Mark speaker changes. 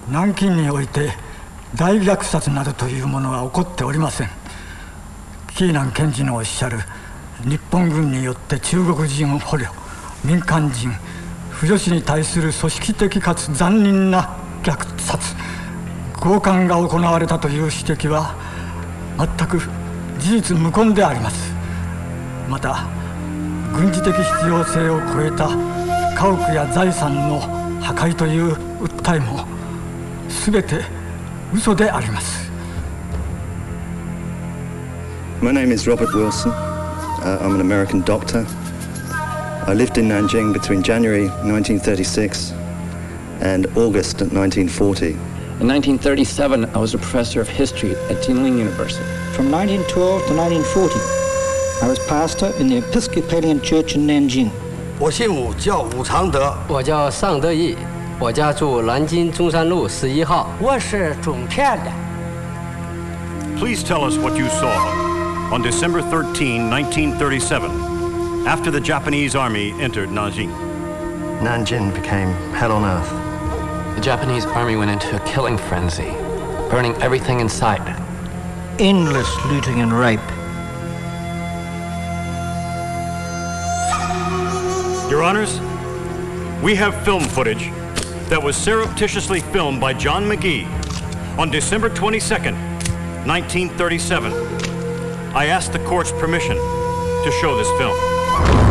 Speaker 1: 南京において大虐殺などというものは起こっておりません。キーナン検事のおっしゃる日本軍によって中国人捕虜、民間人、婦女子に対する組織的かつ残忍な虐殺、強姦が行われたという指摘は全く事実無根であります。また軍事的必要性を超えた家屋や財産の破壊という訴えも全て嘘であります。
Speaker 2: My name is Robert Wilson. I'm an American doctor. I lived in Nanjing between January 1936 and August 1940.
Speaker 3: In 1937, I was a professor of history at Jingling University.
Speaker 4: From 1912 to 1940, I was pastor in the Episcopalian Church in Nanjing.
Speaker 5: 我姓武，叫武常德。
Speaker 6: 我叫尚德义，我家住南京中山路11号。
Speaker 4: 我是中片的。
Speaker 7: Please tell us what you saw on December 13, 1937, after the Japanese army entered Nanjing.
Speaker 5: Nanjing became hell on earth.
Speaker 3: The Japanese army went into a killing frenzy, burning everything in sight.
Speaker 4: Endless looting and rape.
Speaker 7: Your Honors, we have film footage that was surreptitiously filmed by John McGee on December 22nd, 1937. I ask the court's permission to show this film.